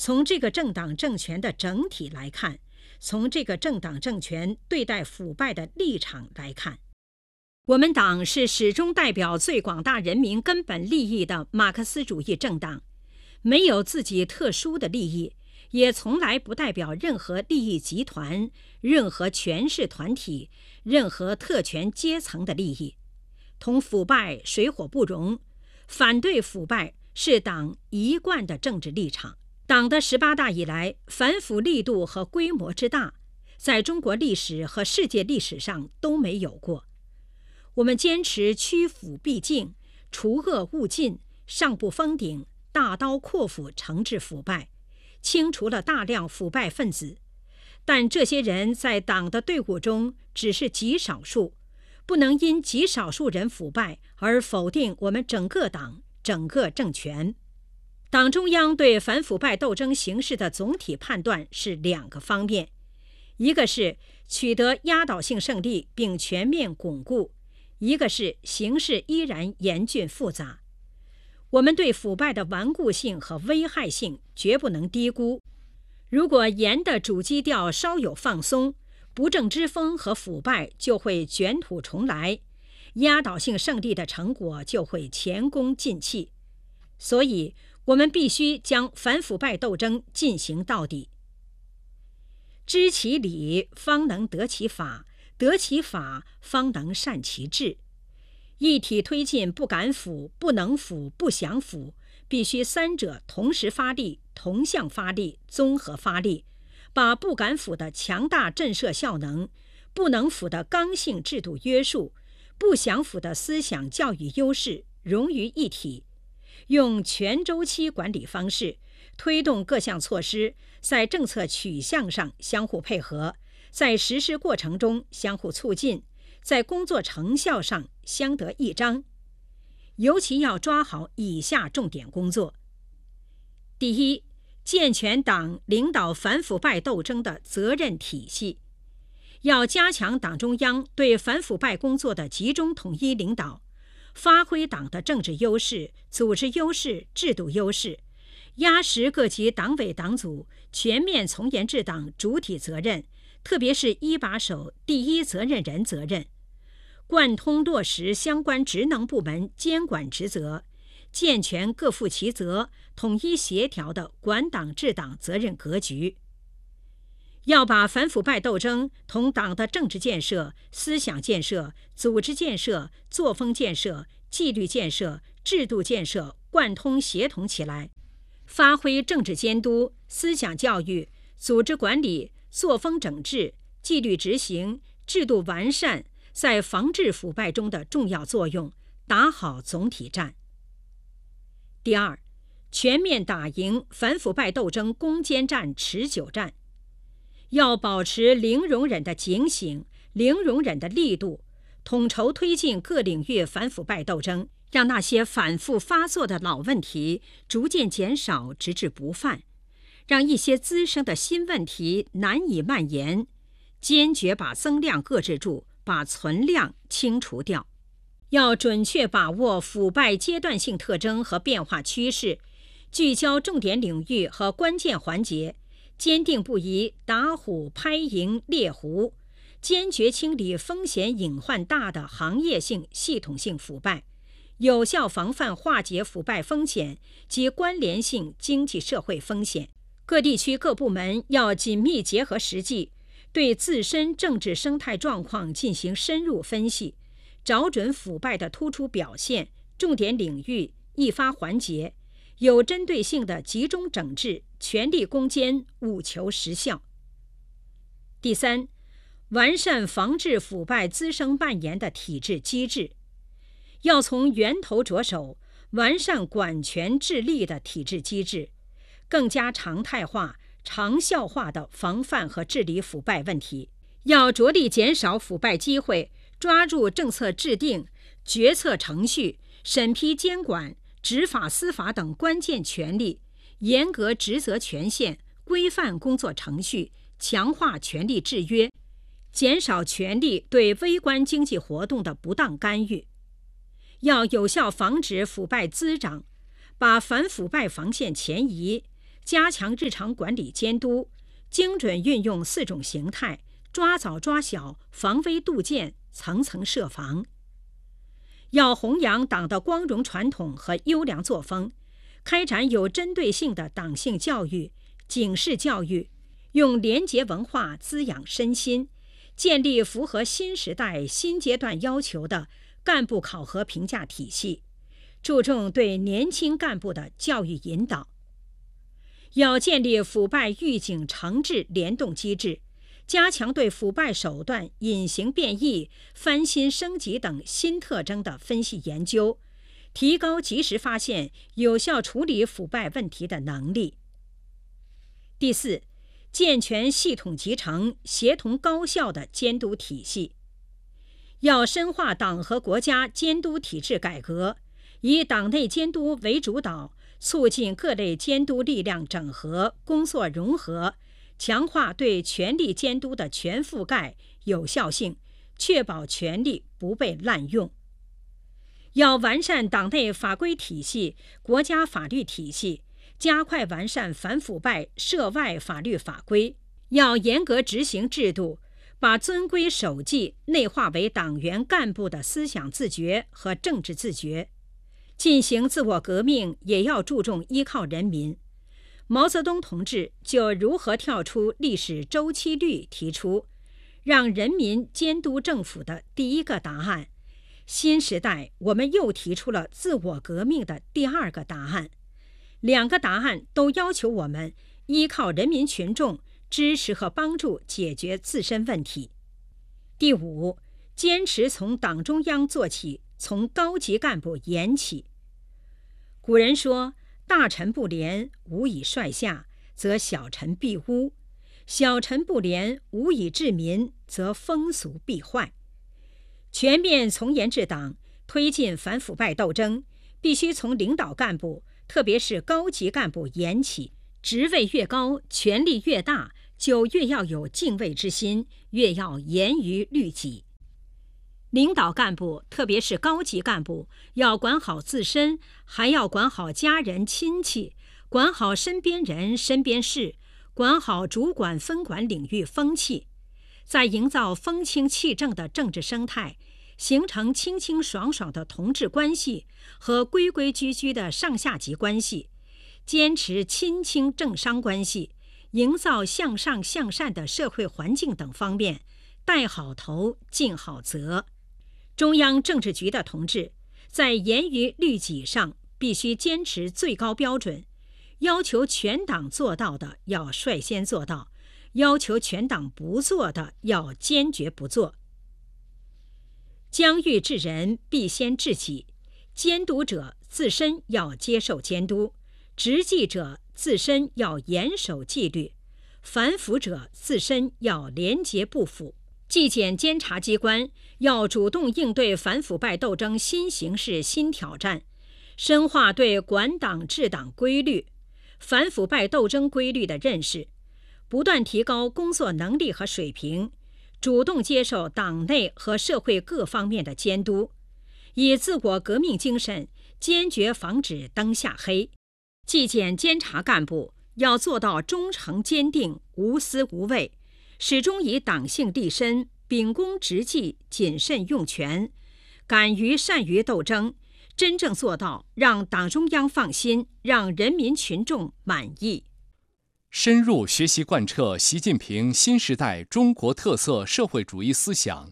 从这个政党政权的整体来看，从这个政党政权对待腐败的立场来看，我们党是始终代表最广大人民根本利益的马克思主义政党，没有自己特殊的利益，也从来不代表任何利益集团、任何权势团体、任何特权阶层的利益。同腐败水火不容，反对腐败是党一贯的政治立场。党的18大以来，反腐力度和规模之大，在中国历史和世界历史上都没有过。我们坚持驱腐避净，除恶务尽，上不封顶，大刀阔斧惩治腐败，清除了大量腐败分子。但这些人在党的队伍中只是极少数，不能因极少数人腐败而否定我们整个党、整个政权。党中央对反腐败斗争形势的总体判断是2个方面，一个是取得压倒性胜利并全面巩固，一个是形势依然严峻复杂。我们对腐败的顽固性和危害性绝不能低估。如果盐的主基调稍有放松，不正之风和腐败就会卷土重来，压倒性胜利的成果就会前功尽弃。所以我们必须将反腐败斗争进行到底。知其理，方能得其法；得其法，方能善其治。一体推进不敢腐、不能腐、不想腐，必须3者同时发力、同向发力、综合发力，把不敢腐的强大震慑效能、不能腐的刚性制度约束、不想腐的思想教育优势融于一体，用全周期管理方式推动各项措施在政策取向上相互配合，在实施过程中相互促进，在工作成效上相得益彰。尤其要抓好以下重点工作：第一，健全党领导反腐败斗争的责任体系，要加强党中央对反腐败工作的集中统一领导，发挥党的政治优势、组织优势、制度优势，压实各级党委党组全面从严治党主体责任，特别是一把手第一责任人责任，贯通落实相关职能部门监管职责，健全各负其责、统一协调的管党治党责任格局。要把反腐败斗争同党的政治建设、思想建设、组织建设、作风建设、纪律建设、制度建设贯通协同起来，发挥政治监督、思想教育、组织管理、作风整治、纪律执行、制度完善在防治腐败中的重要作用，打好总体战。第二，全面打赢反腐败斗争攻坚战、持久战。要保持零容忍的警醒、零容忍的力度，统筹推进各领域反腐败斗争，让那些反复发作的老问题逐渐减少，直至不犯，让一些滋生的新问题难以蔓延，坚决把增量遏制住，把存量清除掉。要准确把握腐败阶段性特征和变化趋势，聚焦重点领域和关键环节，坚定不移打虎拍蝇猎狐，坚决清理风险隐患大的行业性、系统性腐败，有效防范化解腐败风险及关联性经济社会风险。各地区各部门要紧密结合实际，对自身政治生态状况进行深入分析，找准腐败的突出表现、重点领域、易发环节，有针对性的集中整治，全力攻坚，务求实效。第三，完善防治腐败滋生蔓延的体制机制，要从源头着手，完善管权治吏的体制机制，更加常态化、长效化的防范和治理腐败问题。要着力减少腐败机会，抓住政策制定、决策程序、审批监管、执法司法等关键权力，严格职责权限，规范工作程序，强化权力制约，减少权力对微观经济活动的不当干预。要有效防止腐败滋长，把反腐败防线前移， 加强日常管理监督，精准运用4种形态，抓早抓小，防微杜渐，层层设防。要弘扬党的光荣传统和优良作风，开展有针对性的党性教育、警示教育，用廉洁文化滋养身心，建立符合新时代新阶段要求的干部考核评价体系，注重对年轻干部的教育引导。要建立腐败预警惩治联动机制，加强对腐败手段、隐形变异、翻新升级等新特征的分析研究，提高及时发现、有效处理腐败问题的能力。第4，健全系统集成、协同高效的监督体系。要深化党和国家监督体制改革，以党内监督为主导，促进各类监督力量整合、工作融合，强化对权力监督的全覆盖、有效性，确保权力不被滥用。要完善党内法规体系、国家法律体系，加快完善反腐败涉外法律法规。要严格执行制度，把遵规守纪内化为党员干部的思想自觉和政治自觉。进行自我革命也要注重依靠人民。毛泽东同志就如何跳出历史周期率提出，让人民监督政府的第一个答案。新时代我们又提出了自我革命的第2个答案。2个答案都要求我们依靠人民群众支持和帮助解决自身问题。第5，坚持从党中央做起，从高级干部研起。古人说，大臣不廉，无以率下，则小臣必污；小臣不廉，无以治民，则风俗必坏。全面从严治党，推进反腐败斗争，必须从领导干部，特别是高级干部研起。职位越高，权力越大，就越要有敬畏之心，越要严于律己。领导干部，特别是高级干部，要管好自身，还要管好家人亲戚，管好身边人身边事，管好主管分管领域风气，在营造风清气正的政治生态，形成清清爽爽的同志关系和规规矩矩的上下级关系，坚持亲清政商关系，营造向上向善的社会环境等方面，带好头，尽好责。中央政治局的同志在严于律己上必须坚持最高标准，要求全党做到的要率先做到，要求全党不做的要坚决不做。将欲治人，必先治己。监督者自身要接受监督，执纪者自身要严守纪律，反腐者自身要廉洁不腐。纪检监察机关要主动应对反腐败斗争新形势新挑战，深化对管党治党规律、反腐败斗争规律的认识，不断提高工作能力和水平，主动接受党内和社会各方面的监督，以自我革命精神坚决防止灯下黑。纪检监察干部要做到忠诚坚定、无私无畏，始终以党性立身，秉公执纪，谨慎用权，敢于善于斗争，真正做到让党中央放心，让人民群众满意。 深入学习贯彻习近平新时代中国特色社会主义思想，